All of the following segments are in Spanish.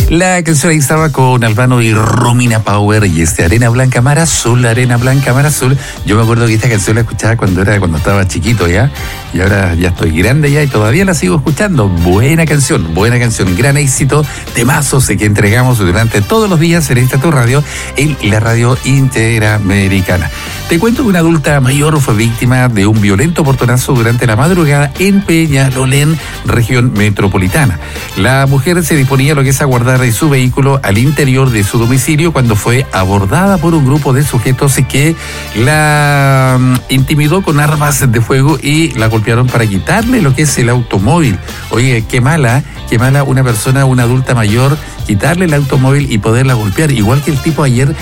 La canción ahí estaba con Albano y Romina Power y Arena Blanca Mar Azul, Arena Blanca Mar Azul. Yo me acuerdo que esta canción la escuchaba cuando estaba chiquito ya, y ahora ya estoy grande ya y todavía la sigo escuchando. Buena canción, gran éxito, temazos que entregamos durante todos los días en esta tu radio, en la radio interamericana. Te cuento que una adulta mayor fue víctima de un violento portonazo durante la madrugada en Peñalolén, región metropolitana. La mujer se disponía a lo que es a guardar su vehículo al interior de su domicilio cuando fue abordada por un grupo de sujetos que la intimidó con armas de fuego y la golpearon para quitarle lo que es el automóvil. Oye, qué mala una persona, una adulta mayor, quitarle el automóvil y poderla golpear. Igual que el tipo ayer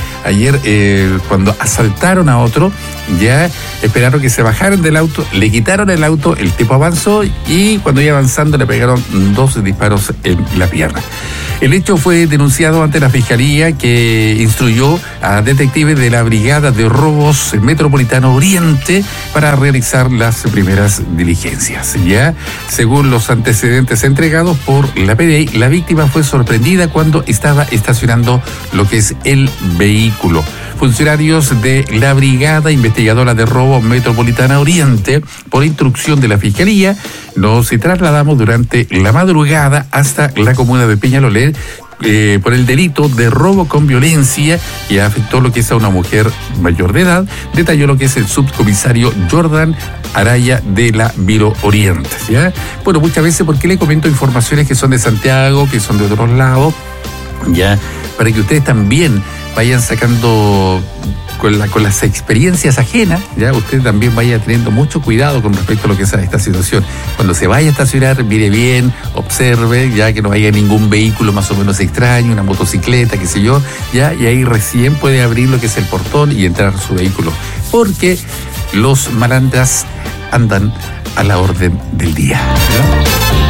cuando asaltaron a otro, ya esperaron que se bajaran del auto, le quitaron el auto, el tipo avanzó y cuando iba avanzando le pegaron 2 disparos en la pierna. El hecho fue denunciado ante la Fiscalía, que instruyó a detectives de la Brigada de Robos Metropolitano Oriente para realizar las primeras diligencias. Ya, según los antecedentes entregados por la PDI, la víctima fue sorprendida cuando estaba estacionando lo que es el vehículo. Funcionarios de la Brigada Investigadora de Robo Metropolitana Oriente, por instrucción de la Fiscalía, nos trasladamos durante la madrugada hasta la comuna de Peñalolén por el delito de robo con violencia que afectó lo que es a una mujer mayor de edad, detalló lo que es el subcomisario Jordan Araya de la Viro Oriente. ¿Ya? Bueno, muchas veces, ¿por qué le comento informaciones que son de Santiago, que son de otros lados? Ya, para que ustedes también vayan sacando con las experiencias ajenas, ya usted también vaya teniendo mucho cuidado con respecto a lo que es esta situación. Cuando se vaya a estacionar, mire bien, observe, ya que no haya ningún vehículo más o menos extraño, una motocicleta, qué sé yo, ya, y ahí recién puede abrir lo que es el portón y entrar su vehículo, porque los malandras andan a la orden del día, ¿ya?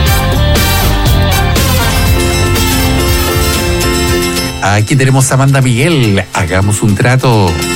Aquí tenemos a Amanda Miguel, hagamos un trato.